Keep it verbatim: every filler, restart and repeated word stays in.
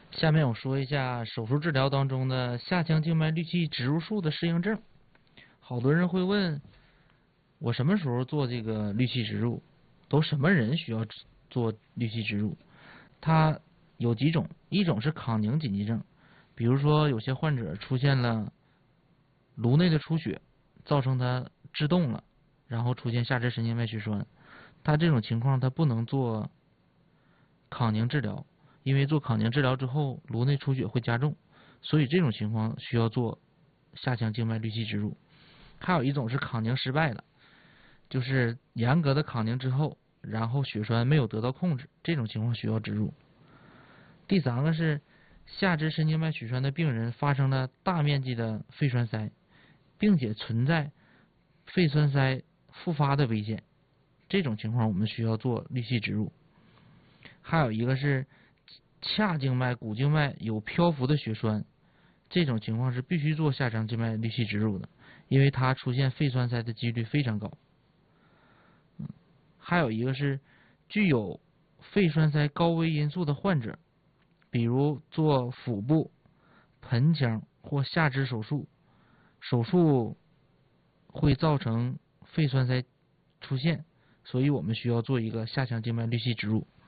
下面我说一下手术治疗当中的下腔静脉滤器植入术的适应症。好多人会问，我什么时候做这个滤器植入？都什么人需要做滤器植入？它有几种，一种是康宁紧急症，比如说有些患者出现了颅内的出血，造成他制动了，然后出现下肢神经脉血栓，他这种情况他不能做康宁治疗，因为做康宁治疗之后颅内出血会加重，所以这种情况需要做下腔静脉滤器植入。还有一种是康宁失败了，就是严格的康宁之后，然后血栓没有得到控制，这种情况需要植入。第三个是下肢神经脉血栓的病人发生了大面积的肺栓塞，并且存在肺栓塞复发的危险，这种情况我们需要做滤器植入。还有一个是髂静脉、股静脉有漂浮的血栓，这种情况是必须做下腔静脉滤器植入的，因为它出现肺栓塞的几率非常高。还有一个是具有肺栓塞高危因素的患者，比如做腹部、盆腔或下肢手术，手术会造成肺栓塞出现，所以我们需要做一个下腔静脉滤器植入。